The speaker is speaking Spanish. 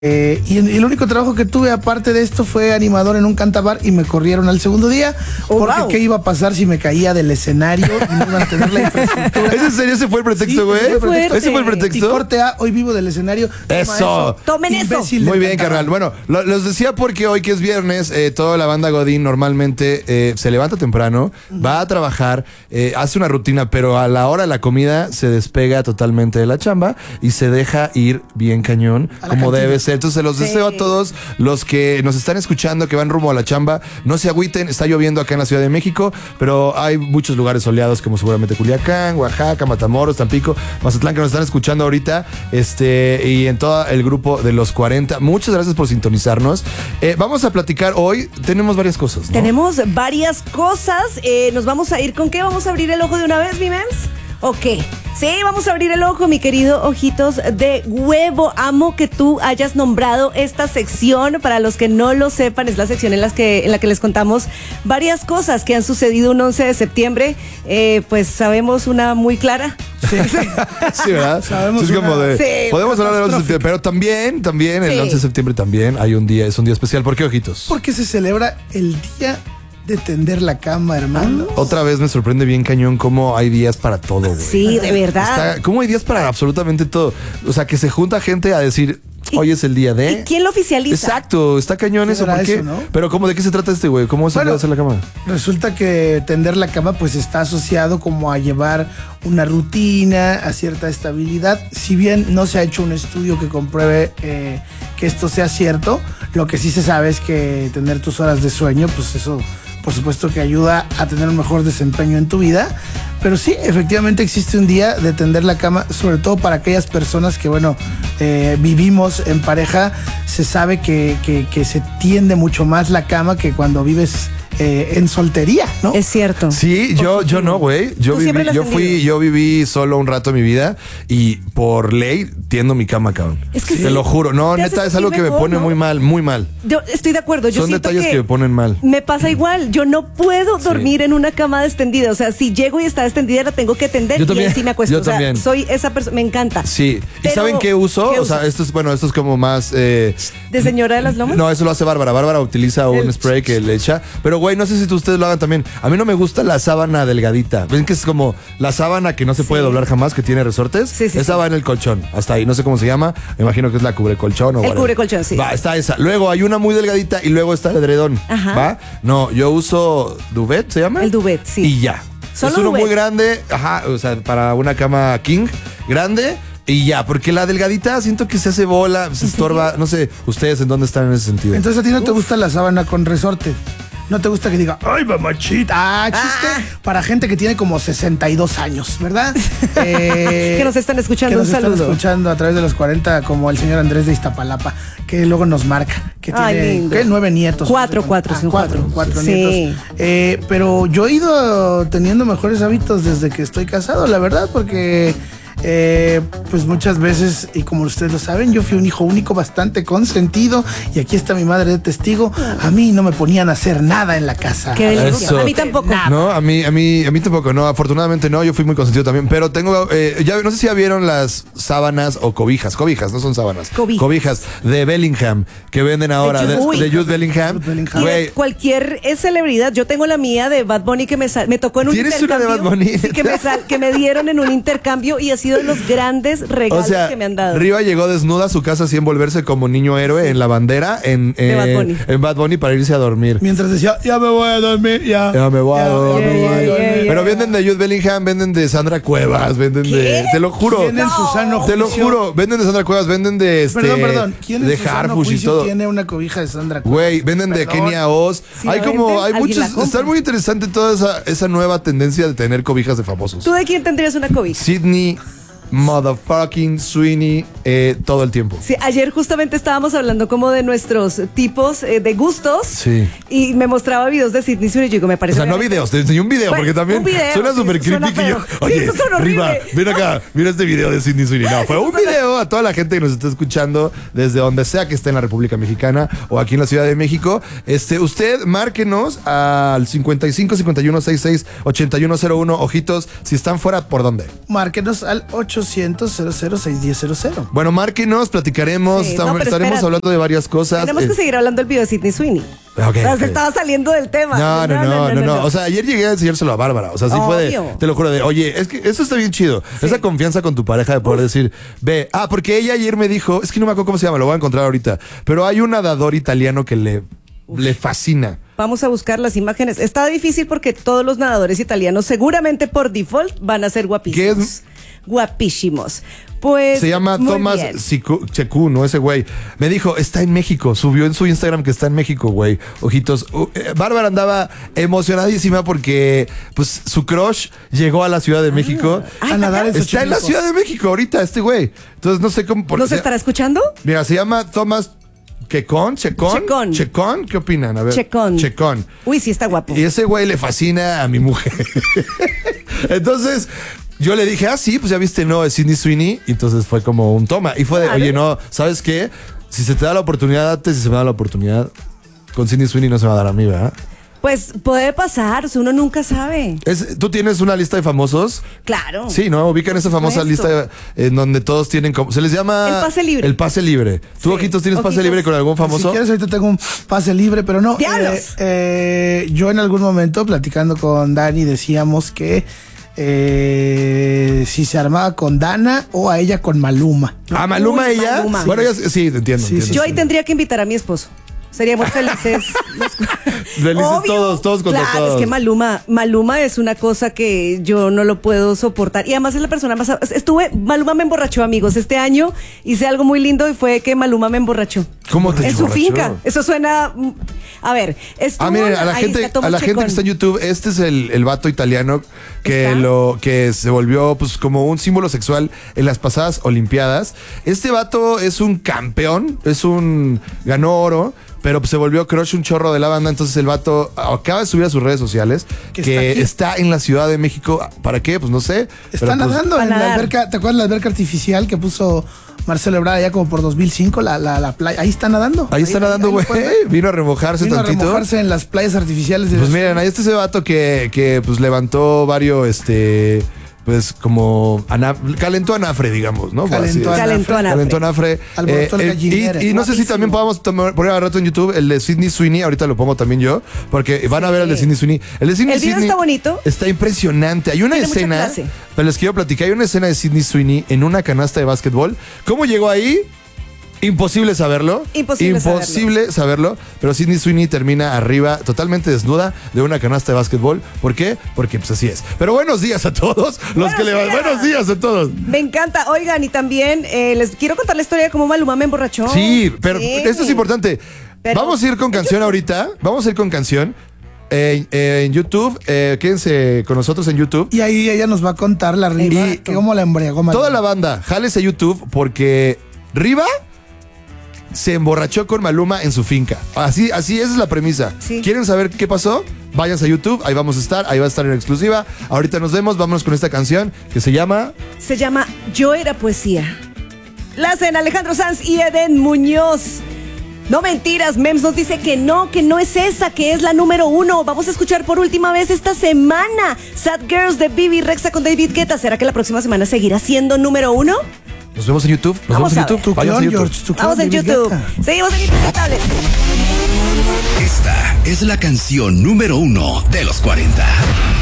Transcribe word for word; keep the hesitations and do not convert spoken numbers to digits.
Eh, y, y el único trabajo que tuve aparte de esto fue animador en un cantabar y me corrieron al segundo día Oh, porque wow. qué iba a pasar si me caía del escenario y no iban a tener la infraestructura. ¿Es en serio? ¿Ese fue el pretexto, güey? Sí, ese fue el pretexto. ¿Ese fue el Y pretexto? corte A, hoy vivo del escenario. Toma Eso. Tomen eso. Imbécil Muy del bien, cantabar. carnal. Bueno, lo, los decía porque hoy que es viernes, eh, toda la banda Godín normalmente eh, se levanta temprano, va a trabajar, eh, hace una rutina, pero a la hora de la comida se despega totalmente de la chamba y se deja ir bien cañón, A la como cantina. debe ser. Entonces se los Sí. deseo a todos los que nos están escuchando, que van rumbo a la chamba. No se agüiten, está lloviendo acá en la Ciudad de México, pero hay muchos lugares soleados como seguramente Culiacán, Oaxaca, Matamoros, Tampico, Mazatlán, que nos están escuchando ahorita, este, y en todo el grupo de los cuarenta. Muchas gracias por sintonizarnos. Eh, vamos a platicar hoy, tenemos varias cosas, ¿no? Tenemos varias cosas. Eh, nos vamos a ir con qué. ¿Vamos a abrir el ojo de una vez, mi mens? ¿O qué? Sí, vamos a abrir el ojo, mi querido Ojitos de Huevo. Amo que tú hayas nombrado esta sección. Para los que no lo sepan, es la sección en, las que, en la que les contamos varias cosas que han sucedido un once de septiembre. Eh, pues sabemos una muy clara. Sí, sí. Sí, ¿verdad? Sabemos Sí, es como una- de- Sí, podemos hablar del once de septiembre, pero también, también el Sí. once de septiembre también hay un día, es un día especial. ¿Por qué, Ojitos? Porque se celebra el día de tender la cama, hermano. Otra vez me sorprende bien cañón cómo hay días para todo, güey. Sí, de verdad. Está- ¿Cómo hay días para absolutamente todo? O sea, que se junta gente a decir, ¿Y- hoy es el día de... ¿Y quién lo oficializa? Exacto, está cañón ¿Qué eso, será ¿por qué? eso, no? Pero ¿cómo de qué se trata este, güey? ¿Cómo se Bueno, puede hacer la cama? Resulta que tender la cama pues está asociado como a llevar una rutina, a cierta estabilidad. Si bien no se ha hecho un estudio que compruebe eh, que esto sea cierto, lo que sí se sabe es que tener tus horas de sueño, pues eso por supuesto que ayuda a tener un mejor desempeño en tu vida. Pero sí, efectivamente existe un día de tender la cama, sobre todo para aquellas personas que, bueno, eh, vivimos en pareja. Se sabe que, que, que se tiende mucho más la cama que cuando vives eh, en soltería, ¿no? Es cierto. Sí, yo, yo no, güey. Yo Tú siempre viví, lo has yo fui, tendido. yo viví solo un rato de mi vida y por ley tiendo mi cama, cabrón. Es que Te sí. lo juro. No, Te neta, hace es algo sentir que me mejor, pone ¿no? muy mal, muy mal. Yo estoy de acuerdo. Yo Son siento detalles que me ponen mal. Me pasa igual. Yo no puedo dormir en una cama extendida. O sea, si llego y está extendida, la tengo que tender Yo y también. ahí sí me acuesto. Yo o sea, también. soy esa persona. Me encanta. Sí. ¿Y Pero, saben qué uso? ¿qué o sea, usas? esto es, bueno, esto es como más... eh, ¿De señora de las lomas? No, eso lo hace Bárbara. Bárbara utiliza un El- spray que le echa. Pero, güey, no sé si ustedes lo hagan también. A mí no me gusta la sábana delgadita. ¿Ven que es como la sábana que no se puede doblar jamás, que tiene resortes? Sí, sí, Esa sí. va en el colchón. Hasta ahí. No sé cómo se llama. Me imagino que es la cubre colchón o El whatever. cubre colchón, sí. Va, está esa. Luego hay una muy delgadita y luego está el edredón. Ajá. ¿Va? No, yo uso duvet, ¿se llama? El duvet, sí. Y ya. Solo es uno duvet. muy grande. Ajá, o sea, para una cama king grande. Y ya, porque la delgadita siento que se hace bola, se estorba. No sé, ustedes en dónde están en ese sentido. Entonces a ti no te gusta la sábana con resorte. No te gusta que diga, ay, mamachita. Ah, chiste Ah. para gente que tiene como sesenta y dos años, ¿verdad? Eh, Que nos están escuchando, que nos un están saludo. escuchando a través de los cuarenta, como el señor Andrés de Iztapalapa, que luego nos marca, que Ay, tiene lindo. ¿qué? nueve nietos. Cuatro, Ah, cuatro, son cuatro, cuatro. cuatro Sí. nietos. Eh, pero yo he ido teniendo mejores hábitos desde que estoy casado, la verdad, porque... Eh, pues muchas veces, y como ustedes lo saben, yo fui un hijo único bastante consentido y aquí está mi madre de testigo. A mí no me ponían a hacer nada en la casa. Qué delicia. Eso. A mí tampoco. No, a mí, a mí, a mí tampoco, no, afortunadamente no, yo fui muy consentido también, pero tengo, eh, ya no sé si ya vieron las sábanas o cobijas, cobijas, no son sábanas, Cobijas. de Bellingham, que venden ahora, de, Jude. de Jude Bellingham. Jude Bellingham. Y de Güey, cualquier eh, celebridad, yo tengo la mía de Bad Bunny que me, sal- me tocó en un ¿Tienes una de intercambio. Bad Bunny? Sí, que me, sal- que me dieron en un intercambio y ha sido de los grandes regalos o sea, que me han dado. Riva llegó desnuda a su casa sin envolverse como niño héroe en la bandera en, De eh, Bad Bunny. en Bad Bunny para irse a dormir. Mientras decía, ya me voy a dormir, ya. Ya me voy a dormir. me voy a Yeah, dormir. yeah, yeah. Pero venden de Jude Bellingham, venden de Sandra Cuevas, venden de... ¿Qué? Te lo juro. ¿Quién en su sano Te lo juicio- juro, venden de Sandra Cuevas, venden de este, Perdón, perdón. ¿Quién en de su sano Harfush y juicio todo. tiene una cobija de Sandra Cuevas? Güey, venden de Perdón. Kenia Oz. Si hay la como, venden, hay alguien muchos, la compra. está muy interesante toda esa, esa nueva tendencia de tener cobijas de famosos. ¿Tú de quién tendrías una cobija? Sydney, motherfucking Sweeney, eh, todo el tiempo. Sí, ayer justamente estábamos hablando como de nuestros tipos eh, de gustos. Sí. Y me mostraba videos de Sidney Sweeney y yo digo, me O parece... sea, no obviamente- videos, te enseñé un video, Bueno, porque también un video, suena sí, súper eso suena creepy que yo, feo. Sí, oye, eso suena horrible. Riva, ven acá, mira este video de Sidney Sweeney. No, fue un video a toda la gente que nos está escuchando desde donde sea que esté en la República Mexicana o aquí en la Ciudad de México. Este, usted márquenos al cincuenta y cinco, cincuenta y uno, sesenta y seis, ochenta y uno cero uno. Ojitos, si están fuera, ¿por dónde? Márquenos al ocho ochocientos, cero cero seis uno cero cero cero. Bueno, márquenos, platicaremos, Sí, estamos- no, pero estaremos espérate. hablando de varias cosas. Tenemos eh, que seguir hablando del video de Sydney Sweeney. Ok, O sea, ok. se estaba saliendo del tema. No no no, no, no, O sea, ayer llegué a enseñárselo a Bárbara. O sea, sí fue de, Obvio. te lo juro, de, oye, es que eso está bien chido. Esa confianza con tu pareja de poder decir, ve, ah, porque ella ayer me dijo, es que no me acuerdo cómo se llama, lo voy a encontrar ahorita. Pero hay un nadador italiano que le, le fascina. Vamos a buscar las imágenes. Está difícil porque todos los nadadores italianos, seguramente por default, van a ser guapísimos. ¿Qué es? Guapísimos. Pues. Se llama muy Tomás bien. Checú, ¿no? Ese güey. Me dijo, está en México. Subió en su Instagram que está en México, güey. Ojitos. Uh, eh, Bárbara andaba emocionadísima porque, pues, su crush llegó a la Ciudad de México. Ay, A nadar en Está en la Xochimilco. Ciudad de México ahorita, este güey. Entonces, no sé cómo. por- ¿Nos se- estará escuchando? Mira, se llama Tomás Checón. Checón. Checón. Checón. ¿Qué opinan? A ver. Checón. Checón. Uy, sí está guapo. Y ese güey le fascina a mi mujer. Entonces, yo le dije, ah, sí, pues ya viste, no, es Sydney Sweeney. Y entonces fue como un toma. Y fue de, Claro. oye, no, ¿sabes qué? Si se te da la oportunidad, date, si se me da la oportunidad. Con Sydney Sweeney no se me va a dar a mí, ¿verdad? Pues puede pasar, o sea, uno nunca sabe. Es, ¿Tú tienes una lista de famosos? Claro. Sí, ¿no? Ubican esa famosa Supuesto. lista en donde todos tienen como... Se les llama... El pase libre. El pase libre. ¿Tú, Sí. Ojitos, tienes pase Ojitos. libre con algún famoso? Si quieres, ahorita tengo un pase libre, pero no. ¡Diablos! eh, eh, yo en algún momento, platicando con Dani, decíamos que eh, si se armaba con Dana o a ella con Maluma. ¿A Maluma Uy, ella? Maluma. Bueno, ella sí, te entiendo. Sí, entiendo, Yo sí. ahí tendría que invitar a mi esposo. Seríamos felices. Felices Obvio. todos, todos contra claro, todos. es que Maluma, Maluma es una cosa que yo no lo puedo soportar. Y además es la persona más... Estuve, Maluma me emborrachó, amigos. Este año hice algo muy lindo y fue que Maluma me emborrachó. ¿Cómo te En su emborrachó? finca. Eso suena... mm, A ver, estuvo... Ah, miren, a la ahí gente, está Tomás a la gente Checón. que está en YouTube, este es el, el vato italiano que ¿Está? lo que se volvió pues como un símbolo sexual en las pasadas Olimpiadas. Este vato es un campeón, es un ganó oro, pero pues, se volvió crush un chorro de la banda. Entonces el vato acaba de subir a sus redes sociales que, Que está está, aquí. en la Ciudad de México. ¿Para qué? Pues no sé. Está Pero, pues, nadando a en nadar. la alberca. ¿Te acuerdas de la alberca artificial que puso Marcelo Ebrard ya como por dos mil cinco? La, la, la playa. Ahí está nadando. ahí está nadando, ahí güey. lo pueden ver. Vino a remojarse Vino a tantito. remojarse en las playas artificiales de Pues miren, ahí está ese vato que, que pues levantó varios, este, pues como, ana- calentó anafre, digamos, ¿no? Por así Calentó decirlo. Calentó anafre. Calentó anafre. Alborotó el eh, gallinero. y, y no sé si Guapísimo. también podamos tomar- poner al rato en YouTube el de Sydney Sweeney, ahorita lo pongo también yo, porque van a ver el de Sydney Sweeney. El de Sydney El video Sweeney está bonito. Está impresionante. Hay una Tiene mucha escena, clase. pero les quiero platicar, hay una escena de Sydney Sweeney en una canasta de básquetbol. ¿Cómo llegó ahí? Imposible saberlo. Imposible Imposible saberlo. Pero Sydney Sweeney termina arriba, totalmente desnuda, de una canasta de básquetbol. ¿Por qué? Porque pues así es. Pero buenos días a todos. Los Buenos que le van. días. Buenos días a todos. Me encanta. Oigan, y también eh, les quiero contar la historia de cómo Maluma me emborrachó. Sí, pero Sí. esto es importante. Pero- Vamos a ir con canción ahorita. Vamos a ir con canción. Eh, eh, en YouTube, eh, quédense con nosotros en YouTube. Y ahí ella nos va a contar la riva, Y- que cómo la embriagó Maluma. Toda la banda, jálese a YouTube porque Riva se emborrachó con Maluma en su finca. Así, así, esa es la premisa. Sí. ¿Quieren saber qué pasó? Váyanse a YouTube, ahí vamos a estar, ahí va a estar en exclusiva. Ahorita nos vemos, vámonos con esta canción que se llama... Se llama Yo era poesía. La hacen Alejandro Sanz y Eden Muñoz. No mentiras, Mems nos dice que no, que no es esa, que es la número uno. Vamos a escuchar por última vez esta semana Sad Girls de Bibi Rexa con David Guetta. ¿Será que la próxima semana seguirá siendo número uno? Nos vemos en YouTube, nos Vamos vemos en a YouTube. ver. Tu Váyanse a clon, YouTube. George, tu clon, Vamos en David YouTube. Guetta. Seguimos en Intables. Esta es la canción número uno de los cuarenta.